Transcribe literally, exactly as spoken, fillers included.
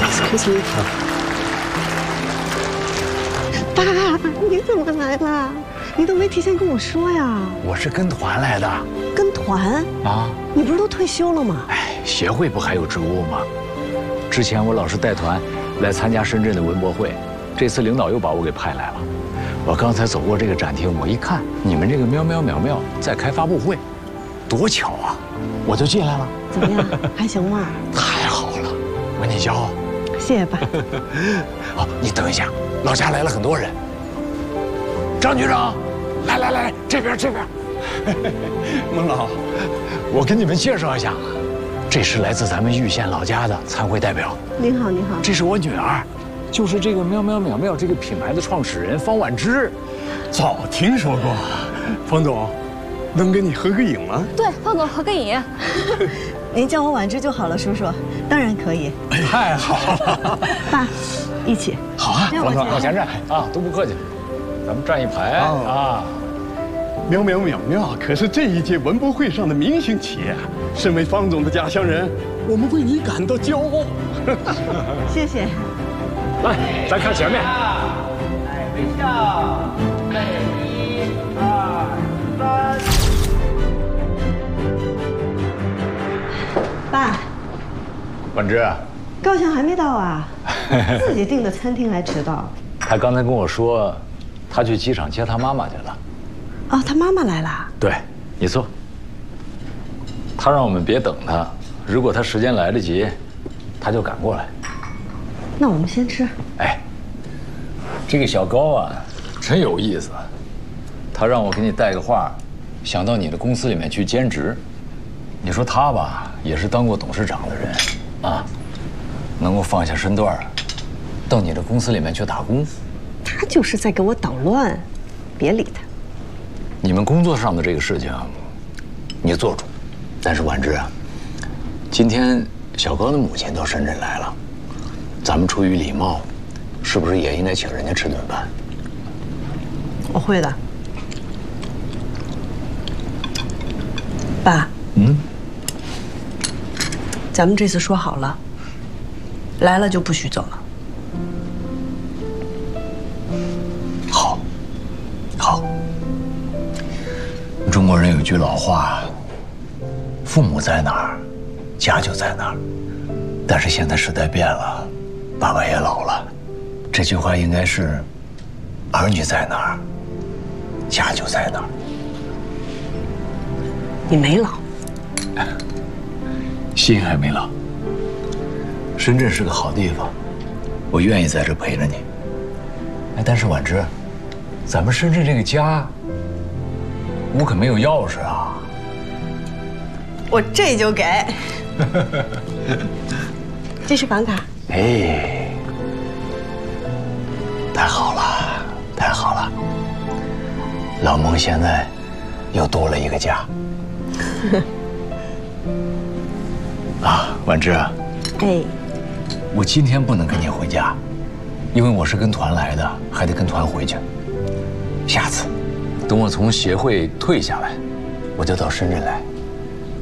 Excuse me。爸，你怎么来了？你都没提前跟我说呀。 我是跟团来的。 跟团？啊？你不是都退休了吗？ 哎，协会不还有职务吗？之前我老是带团来参加深圳的文博会，这次领导又把我给派来了。我刚才走过这个展厅，我一看你们这个喵喵淼淼在开发布会，多巧啊！我就进来了。 怎么样？还行吗？ 太好了，为你骄傲。 谢谢爸。 哦，你等一下，老家来了很多人。张局长，来来来，这边这边。孟老，我给你们介绍一下，这是来自咱们玉县老家的参会代表。 您好，您好。 这是我女儿，就是这个喵喵淼淼这个品牌的创始人方婉芝。 早听说过，方总，能跟你合个影吗？ 对，方总合个影。 您叫我婉芝就好了，叔叔，当然可以。 太好了， 爸，一起。 好啊，往往前站啊，都不客气，咱们站一排啊。 喵喵淼淼可是这一届文博会上的明星企业，身为方总的家乡人，我们为你感到骄傲。 谢谢。 来，咱看前面。 来，微笑，备一、二、三。 爸， 婉芝， 高翔还没到啊？自己订的餐厅还迟到。 他刚才跟我说，他去机场接他妈妈去了。 哦，他妈妈来了。 对，你坐。他让我们别等他，如果他时间来得及，他就赶过来。 那我们先吃。 哎，这个小高啊，真有意思。他让我给你带个话，想到你的公司里面去兼职。你说他吧，也是当过董事长的人，啊，能够放下身段，到你的公司里面去打工。 他就是在给我捣乱，别理他。 你们工作上的这个事情，你做主。但是婉芝啊，今天小高的母亲到深圳来了，咱们出于礼貌，是不是也应该请人家吃顿饭？ 我会的。爸。 嗯。 咱们这次说好了，来了就不许走了。 好，好。中国人有句老话，父母在哪儿，家就在哪儿。但是现在时代变了，爸爸也老了，这句话应该是，儿女在哪儿，家就在哪儿。 你没老。 心还没老。深圳是个好地方，我愿意在这陪着你。哎，但是婉芝，咱们深圳这个家，我可没有钥匙啊。 我这就给。这是房卡。 哎，太好了，太好了。老孟现在又多了一个家。啊，婉芝， 哎， 我今天不能跟你回家，因为我是跟团来的，还得跟团回去。下次，等我从协会退下来，我就到深圳来